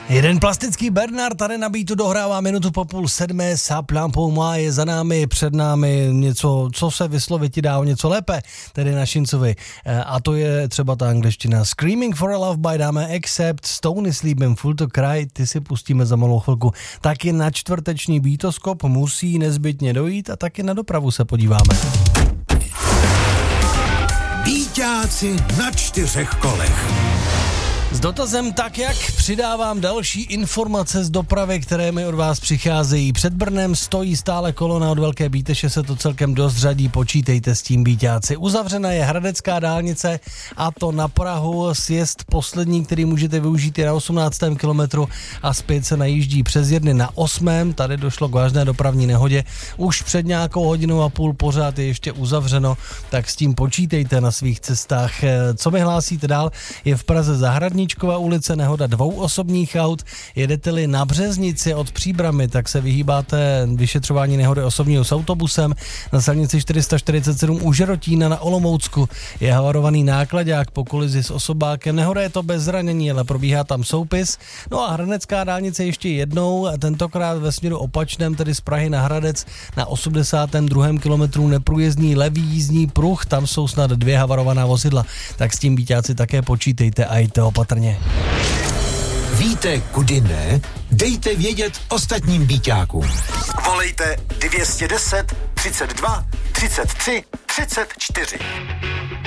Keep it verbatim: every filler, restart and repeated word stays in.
Jeden plastický Bernard tady na beatu dohrává minutu po půl sedmé, Saplan Pouma je za námi, před námi něco, co se vyslovit ti dá o něco lépe, tedy na Šincovi. A to je třeba ta angličtina. Screaming for a Love by dáme Accept, Stony Sleeping Full to Cry, ty si pustíme za malou chvilku. Taky na čtvrteční Beatoskop musí nezbytně dojít a taky na dopravu se podíváme. Býťáci na čtyřech kolech. S dotazem tak jak přidávám další informace z dopravy, které mi od vás přicházejí. Před Brnem stojí stále kolona od Velké Bíteše, se to celkem dost řadí, počítejte s tím, býťáci. Uzavřena je hradecká dálnice a to na Prahu, sjezd poslední, který můžete využít je na osmnáctém kilometru a zpět se najíždí přes jedny na osmém. Tady došlo k vážné dopravní nehodě. Už před nějakou hodinou a půl pořád je ještě uzavřeno, tak s tím počítejte na svých cestách. Co mi hlásíte dál, je v Praze Zahradní Níčkova ulice, nehoda dvou osobních aut. Jedete-li na Březnici od Příbramy, tak se vyhýbáte vyšetřování nehody osobního s autobusem. Na silnici čtyři sta čtyřicet sedm u Žerotína na Olomoucku je havarovaný náklaďák po kolizi s osobákem. Nehoda je to bez zranění, ale probíhá tam soupis. No a hradecká dálnice ještě jednou, tentokrát ve směru opačném, tedy z Prahy na Hradec na osmdesátém druhém kilometru neprůjezdný levý jízdní pruh, tam jsou snad dvě havarovaná vozidla. Tak s tím, býťáci, také počítejte a jste opatrně. Víte, kudy ne? Dejte vědět ostatním býťákům. Volejte dvě stě deset, třicet dva, třicet tři, třicet čtyři.